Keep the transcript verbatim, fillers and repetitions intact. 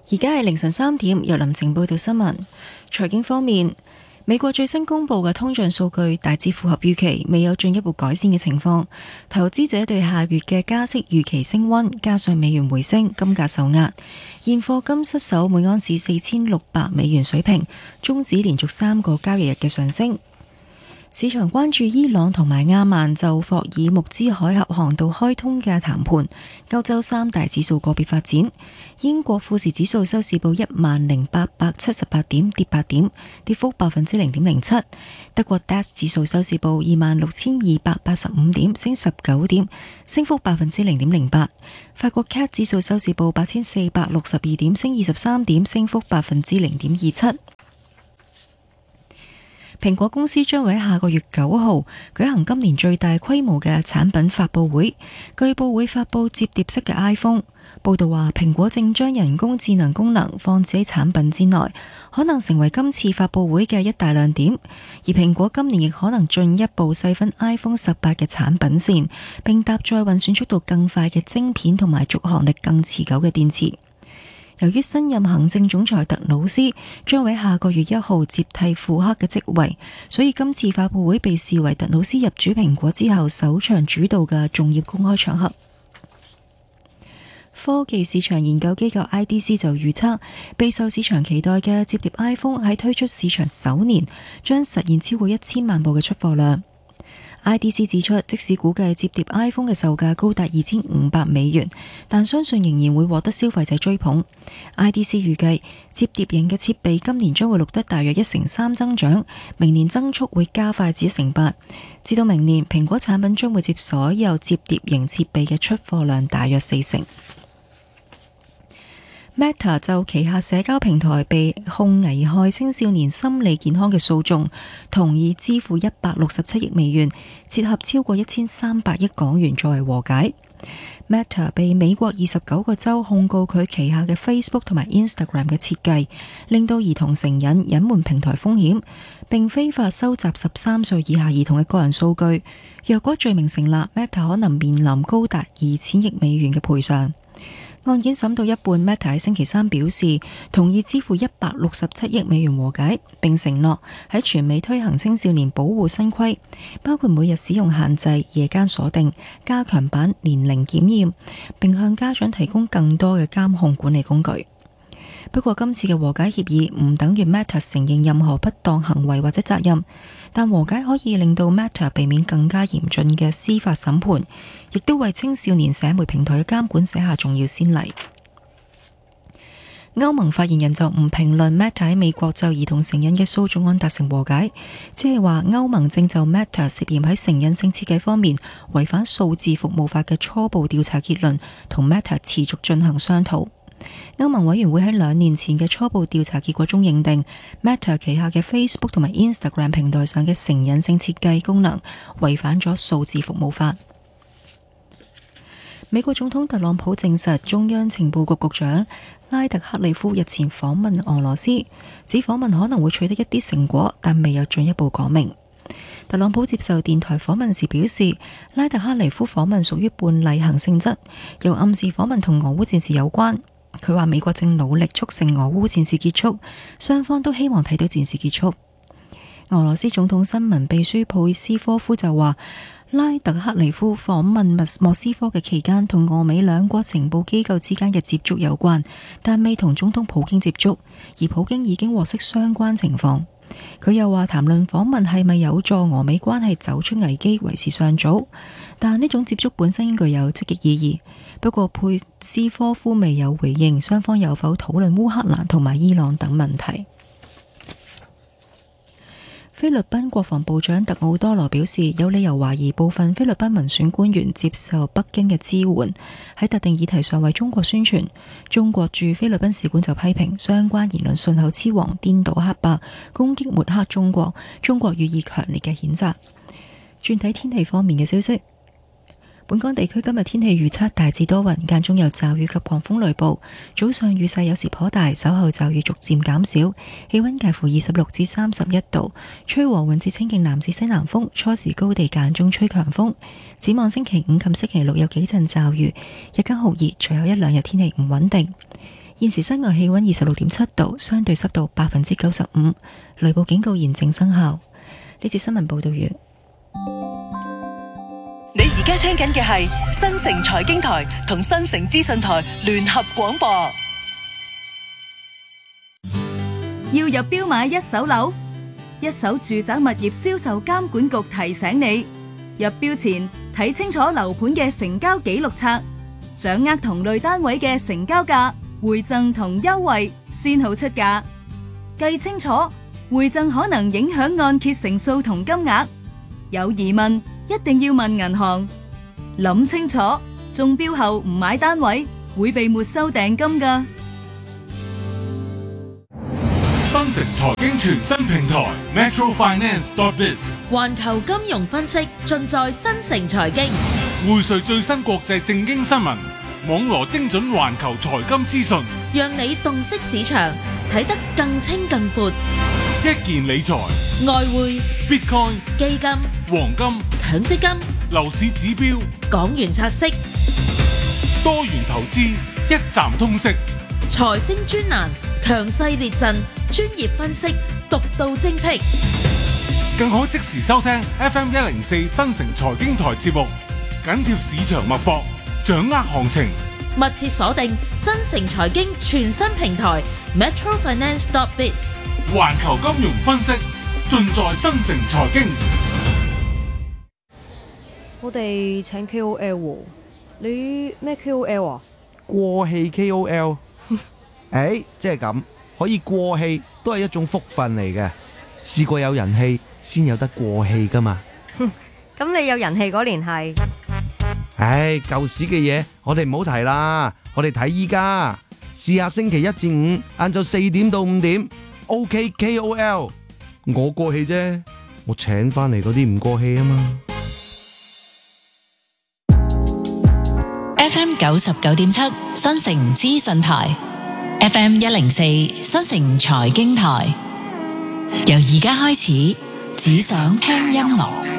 而家係凌晨三點，由林晴報道新聞。財經方面，美國最新公布嘅通脹數據大致符合預期，未有進一步改善嘅情況。投資者對下月嘅加息預期升溫，加上美元回升，金價受壓。現貨金失守每盎司四千六百美元水平，終止連續三個交易日嘅上升。市場關注伊朗同埋阿曼就霍爾木茲海峽航道開通嘅談判。歐洲三大指數個別發展，英國富時指數收市報一萬零八百七十八點，跌八點，跌幅百分之零點零七。德國 D A X 指數收市報二萬六千二百八十五點，升十九點，升幅百分之零點零八。法國 C A C 指數收市報八千四百六十二點，升二十三點，升幅百分之零點二七。蘋果公司將會喺下個月九號舉行今年最大規模嘅產品發佈會，據報會發佈摺疊式嘅 iPhone。報道話，蘋果正將人工智能功能放置喺產品之內，可能成為今次發佈會嘅一大亮點。而蘋果今年亦可能進一步細分 iPhone 十八嘅產品線，並搭載運算速度更快嘅晶片同埋續航力更持久嘅電池。由於新任行政總裁特魯斯將會喺下個月一號接替庫克嘅職位，所以今次發佈會被視為特魯斯入主蘋果之後首場主導嘅重要公開場合。科技市場研究機構 I D C 就預測，備受市場期待嘅摺疊 iPhone 喺推出市場首年將實現超過一千萬部嘅出貨量。I D C 指出，即使估計摺疊 iPhone 嘅售價高達二千五百美元，但相信仍然會獲得消費者追捧。I D C 預計摺疊型嘅設備今年將會錄得大約一成三增長，明年增速會加快至一成八。至到明年，蘋果產品將會佔所有摺疊型設備嘅出貨量大約四成。Meta 就旗下社交平台被控危害青少年心理健康嘅訴訟，同意支付一百六十七億美元，折合超過一千三百億港元作為和解。Meta 被美國二十九個州控告佢旗下嘅 Facebook 同埋 Instagram 嘅設計，令到兒童成癮、隱瞞平台風險，並非法收集十三歲以下兒童嘅個人數據。若果罪名成立， Meta 可能面臨高達二千億美元嘅賠償。案件審到一半， Meta 喺星期三表示同意支付一百六十七億美元和解，並承諾喺全美推行青少年保護新規，包括每日使用限制、夜間鎖定、加強版年齡檢驗，並向家長提供更多嘅監控管理工具。不過今次嘅和解協議唔等於 Meta 承認任何不當行為或者責任，但和解可以令到 Meta 避免更加嚴峻嘅司法審判，亦都為青少年社媒平台嘅監管寫下重要先例。歐盟發言人就唔評論 Meta 喺美國就兒童成癮嘅訴訟案達成和解，即係話歐盟正就 Meta 涉嫌喺成癮性設計方面違反數字服務法嘅初步調查結論同 Meta 持續進行商討。歐盟委員會喺兩年前嘅初步調查結果中認定 Meta 旗下嘅 Facebook 同埋 Instagram 平台上嘅成癮性設計功能違反咗數字服務法。美國總統特朗普證實，中央情報局局長拉特克里夫日前訪問俄羅斯，指訪問可能會取得一啲成果，但未有進一步講明。特朗普接受電台訪問時表示，拉特克里夫訪問屬於半例行性質，又暗示訪問同俄烏戰事有關。佢話美國正努力促成俄烏戰事結束，雙方都希望睇到戰事結束。俄羅斯總統新聞秘書佩斯科夫就話，拉特克里夫訪問莫斯科嘅期間同俄美兩國情報機構之間嘅接觸有關，但未同總統普京接觸，而普京已經獲悉相關情況。佢又話談論訪問係咪有助俄美關係走出危機為時尚早，但呢種接觸本身具有積極意義。不過佩斯科夫未有回應雙方有否討論烏克蘭同埋伊朗等問題。菲律賓國防部長特奧多羅表示，有理由懷疑部分菲律賓民選官員接受北京嘅支援，喺特定議題上為中國宣傳。中國駐菲律賓使館就批評相關言論信口雌黃、顛倒黑白、攻擊抹黑中國，中國予以強烈嘅譴責。轉睇天氣方面嘅消息。本港地區今日天氣預測大致多雲，間中有驟雨及狂風雷暴，早上雨勢有時頗大，稍後驟雨逐漸減少，氣溫介乎二十六至三十一度，吹和緩至清勁南至西南風，初時高地間中吹強風。展望星期五及星期六有幾陣驟雨，日間酷熱，隨後一兩日天氣唔穩定。 現時室外氣溫二十六點七度，相對濕度百分之九十五，雷暴警告現正生效。呢節新聞報道完。 你而家聽緊嘅係新城財經台同新城資訊台聯合廣播。 要入標買一手樓，一手住宅物業銷售監管局提醒你，入標前睇清楚樓盤嘅成交記錄冊，掌握同類單位嘅成交價、回贈同優惠，先好出價。計清楚，回贈可能影響按揭成數同金額。有疑問一定要問銀行。諗清楚，中標後唔買單位會被沒收訂金㗎。 新城財經全新平台 Metro Finance dot biz， 環球金融分析盡在新城財經， 匯萃最新國際政經新聞，網羅精準環球財金資訊， 讓你洞悉市場，睇得更清更闊。 一件理財、 外匯、 Bitcoin、 基金、 黃金、 強積金、 樓市指標、 港元拆息、 多元投資，一站通識。 財星專欄，強勢列陣，專業分析，獨到精闢， 更可即時收聽 F M 一零四新城財經台節目，緊貼市場脈搏，掌握行情。 密切鎖定新城財經全新平台 Metro Finance dot biz， 環球金融分析盡在新城財經。 我哋請 K O L 喎，你咩 K O L 啊？ 過氣 K O L， 誒，即係咁，可以過氣都係一種福分嚟嘅。試過有人氣先有得過氣噶嘛。 哼，咁你有人氣嗰年係？ 唉，舊時嘅嘢我哋唔好提啦，我哋睇依家，試下星期一至五晏晝四點到五點 ，OK K O L， 我過氣啫，我請翻嚟嗰啲唔過氣啊嘛。 F M 九十九點七新城資訊台 ，F M 一零四新城財經台，由而家開始，只想聽音樂。